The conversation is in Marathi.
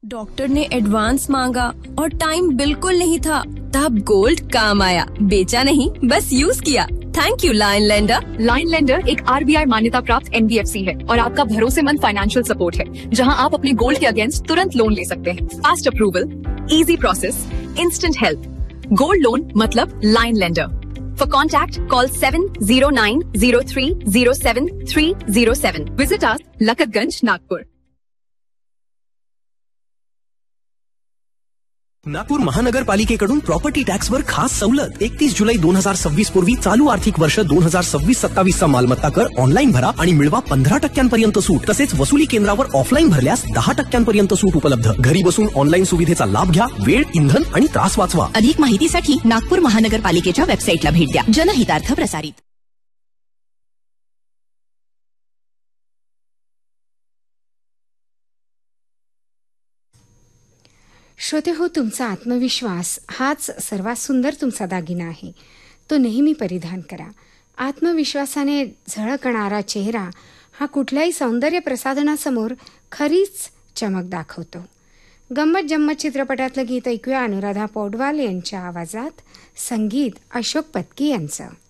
डॉक्टर ने एडवांस मांगा और टाइम बिल्कुल नहीं था। तब गोल्ड काम आया, बेचा नहीं बस use KIA. Thank you lion lender. Lion lender एक RBI मान्यता प्राप्त NBFC है और आपका भरोसेमंद फाइनेंशियल सपोर्ट है, जहां आप अपने गोल्ड के अगेंस्ट तुरंत लोन ले सकते हैं। Fast approval, easy process, instant help. Gold loan मतलब lion lender. For contact, call 7090307 Visit us, Lakatganj, Nagpur. Nagpur महानगरपालिकेकडून प्रॉपर्टी टॅक्सवर खास सवलत 31 जुलै 2026 पूर्वी चालू आर्थिक वर्ष 2026-27 चा मालमत्ता कर ऑनलाईन भरा आणि मिळवा 15% सूट। तसेच वसुली केंद्रावर ऑफलाईन भरल्यास 10% सूट उपलब्ध। घरी बसून ऑनलाईन सुविधेचा लाभ घ्या, वेळ, इंधन आणि त्रास वाचवा। अधिक माहितीसाठी नागपूर महानगरपालिकेच्या वेबसाईटला भेट द्या। जनहितार्थ प्रसारित। श्रोते हो, तुमचा आत्मविश्वास हाच सर्वात सुंदर तुमचा दागिना आहे। तो नेहमी परिधान करा। आत्मविश्वासाने झळकणारा चेहरा हा कुठल्याही सौंदर्य प्रसाधनासमोर खरीच चमक दाखवतो। गंमत जम्मत चित्रपटातलं गीत ऐकूया अनुराधा पौडवाल यांच्या आवाजात, संगीत अशोक पत्की यांचं।